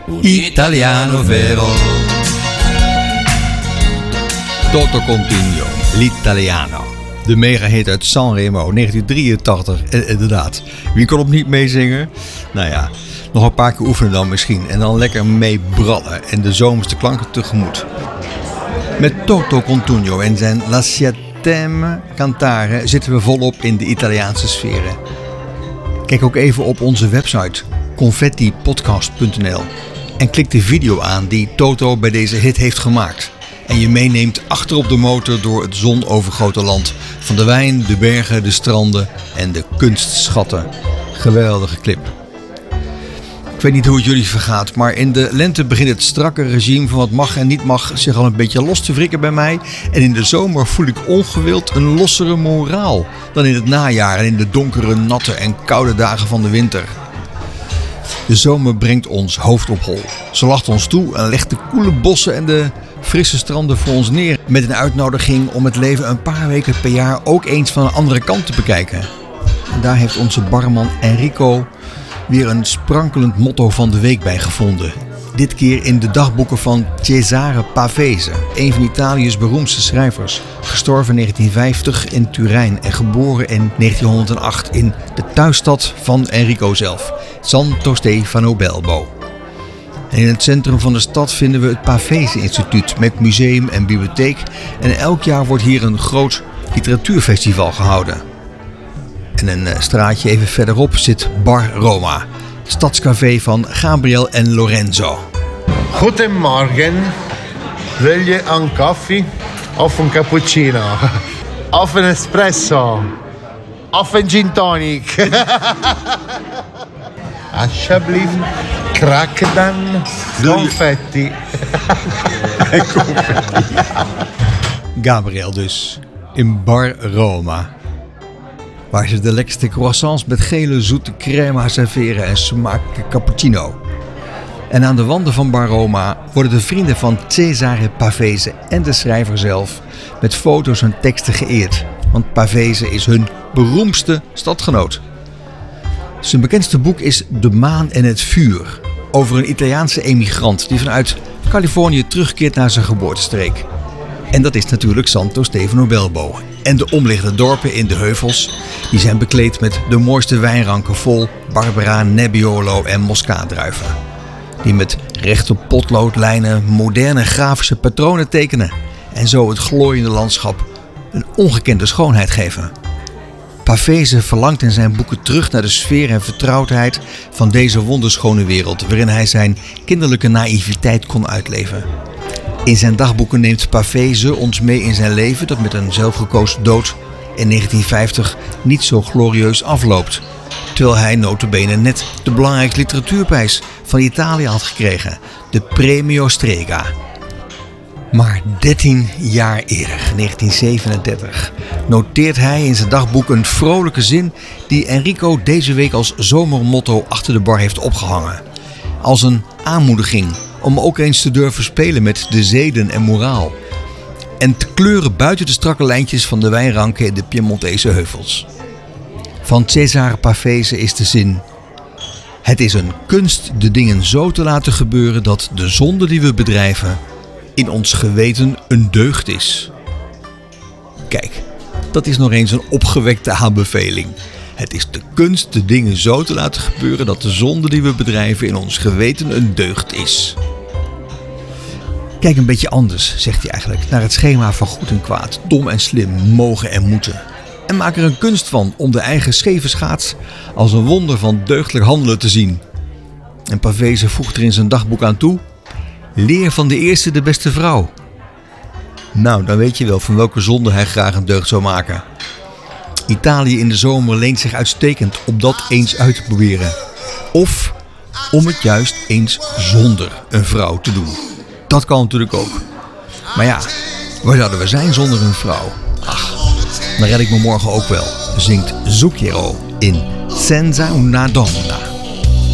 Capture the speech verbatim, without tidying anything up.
Italiano vero. Toto Cutugno, l'Italiano. De megahit uit Sanremo, negentien drieëntachtig. En inderdaad, wie kon op niet meezingen? Nou ja, nog een paar keer oefenen dan misschien. En dan lekker mee brallen en de zomerse klanken tegemoet. Met Toto Cutugno en zijn Lasciatemi cantare zitten we volop in de Italiaanse sferen. Kijk ook even op onze website confetti podcast punt n l en klik de video aan die Toto bij deze hit heeft gemaakt. En je meeneemt achterop de motor door het zonovergoten land van de wijn, de bergen, de stranden en de kunstschatten. Geweldige clip. Ik weet niet hoe het jullie vergaat, maar in de lente begint het strakke regime van wat mag en niet mag zich al een beetje los te wrikken bij mij. En in de zomer voel ik ongewild een lossere moraal dan in het najaar en in de donkere, natte en koude dagen van de winter. De zomer brengt ons hoofd op hol. Ze lacht ons toe en legt de koele bossen en de frisse stranden voor ons neer. Met een uitnodiging om het leven een paar weken per jaar ook eens van een andere kant te bekijken. En daar heeft onze barman Enrico weer een sprankelend motto van de week bij gevonden. Dit keer in de dagboeken van Cesare Pavese, een van Italië's beroemdste schrijvers. Gestorven in negentien vijftig in Turijn en geboren in negentienhonderdacht in de thuisstad van Enrico zelf, Santo Stefano Belbo. En in het centrum van de stad vinden we het Pavese Instituut met museum en bibliotheek. En elk jaar wordt hier een groot literatuurfestival gehouden. En een straatje even verderop zit Bar Roma, stadscafé van Gabriel en Lorenzo. Goedemorgen. Wil je een koffie of een cappuccino? Of een espresso? Of een gin tonic? Alsjeblieft, krak dan confetti. confetti. Gabriel dus, in Bar Roma. Waar ze de lekkerste croissants met gele zoete crema serveren en smakelijke cappuccino. En aan de wanden van Bar Roma worden de vrienden van Cesare Pavese en de schrijver zelf met foto's en teksten geëerd. Want Pavese is hun beroemdste stadgenoot. Zijn bekendste boek is De Maan en het Vuur. Over een Italiaanse emigrant die vanuit Californië terugkeert naar zijn geboortestreek. En dat is natuurlijk Santo Stefano Belbo. En de omliggende dorpen in de heuvels, die zijn bekleed met de mooiste wijnranken vol Barbera, Nebbiolo en Moscaatdruiven. Die met rechte potloodlijnen moderne grafische patronen tekenen. En zo het glooiende landschap een ongekende schoonheid geven. Pavese verlangt in zijn boeken terug naar de sfeer en vertrouwdheid van deze wonderschone wereld, waarin hij zijn kinderlijke naïviteit kon uitleven. In zijn dagboeken neemt Pavese ons mee in zijn leven dat met een zelfgekozen dood in negentien vijftig niet zo glorieus afloopt. Terwijl hij nota bene net de belangrijkste literatuurprijs van Italië had gekregen, de Premio Strega. Maar dertien jaar eerder, negentien zevenendertig, noteert hij in zijn dagboek een vrolijke zin die Enrico deze week als zomermotto achter de bar heeft opgehangen. Als een aanmoediging om ook eens te durven spelen met de zeden en moraal. En te kleuren buiten de strakke lijntjes van de wijnranken in de Piemontese heuvels. Van Cesare Pavese is de zin: het is een kunst de dingen zo te laten gebeuren dat de zonde die we bedrijven in ons geweten een deugd is. Kijk, dat is nog eens een opgewekte aanbeveling. Het is de kunst de dingen zo te laten gebeuren dat de zonde die we bedrijven in ons geweten een deugd is. Kijk een beetje anders, zegt hij eigenlijk, naar het schema van goed en kwaad, dom en slim, mogen en moeten. En maak er een kunst van om de eigen scheve schaats als een wonder van deugdelijk handelen te zien. En Pavese voegt er in zijn dagboek aan toe: leer van de eerste de beste vrouw. Nou, dan weet je wel van welke zonde hij graag een deugd zou maken. Italië in de zomer leent zich uitstekend om dat eens uit te proberen. Of om het juist eens zonder een vrouw te doen. Dat kan natuurlijk ook. Maar ja, waar zouden we zijn zonder een vrouw? Ach, dan red ik me morgen ook wel, zingt Zucchero in Senza una donna.